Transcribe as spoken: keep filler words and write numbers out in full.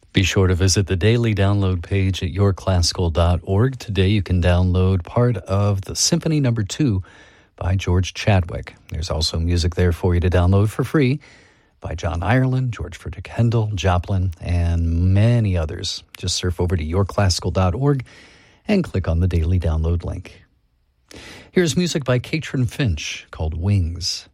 Be sure to visit the daily download page at your classical dot org. Today you can download part of the Symphony Number Two by George Chadwick. There's also music there for you to download for free by John Ireland, George Frederick Handel, Joplin, and many others. Just surf over to your classical dot org and click on the daily download link. Here's music by Katrin Finch called Wings.